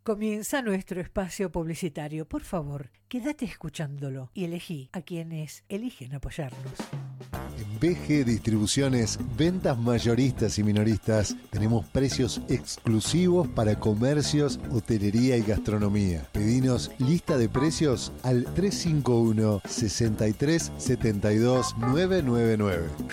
Comienza nuestro espacio publicitario. Por favor, quédate escuchándolo y elegí a quienes eligen apoyarnos. En BG Distribuciones, ventas mayoristas y minoristas, tenemos precios exclusivos para comercios, hotelería y gastronomía. Pedinos lista de precios al 351 63 72 999.